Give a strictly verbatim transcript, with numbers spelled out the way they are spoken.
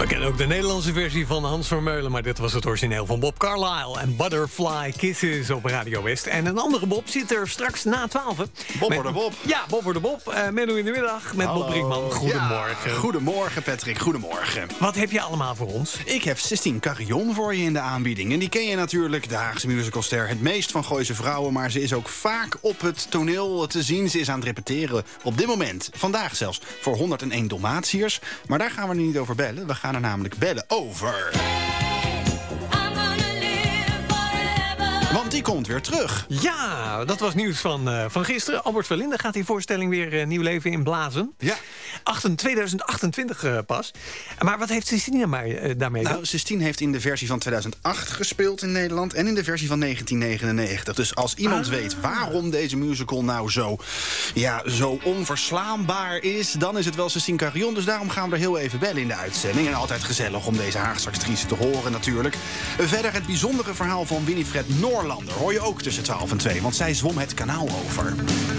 We kennen ook de Nederlandse versie van Hans Vermeulen, maar dit was het origineel van Bob Carlyle en Butterfly Kisses op Radio West. En een andere Bob zit er straks na twaalfen. Bobber de Bob. Ja, Bobber de Bob. Uh, Menno in de middag met Hallo. Bob Brinkman. Goedemorgen. Ja, goedemorgen Patrick, goedemorgen. Wat heb je allemaal voor ons? Ik heb Sistine Carillon voor je in de aanbieding. En die ken je natuurlijk, de Haagse musicalster, het meest van Gooise vrouwen. Maar ze is ook vaak op het toneel te zien. Ze is aan het repeteren op dit moment. Vandaag zelfs voor honderdéén Dalmatiërs. Maar daar gaan we nu niet over bellen. We gaan er namelijk bellen over... Want die komt weer terug. Ja, dat was nieuws van, uh, van gisteren. Albert Verlinde gaat die voorstelling weer uh, nieuw leven inblazen. Ja. tweeduizend achtentwintig uh, pas. Maar wat heeft Sistine maar, uh, daarmee? Nou, Sistine heeft in de versie van tweeduizend acht gespeeld in Nederland... en in de versie van negentien negenennegentig. Dus als iemand ah. weet waarom deze musical nou zo, ja, zo onverslaanbaar is... dan is het wel Sistine Carillon. Dus daarom gaan we er heel even bellen in de uitzending. En altijd gezellig om deze Haagse actrice te horen natuurlijk. Verder het bijzondere verhaal van Winifred Noorlander hoor je ook tussen twaalf en twee, want zij zwom het kanaal over.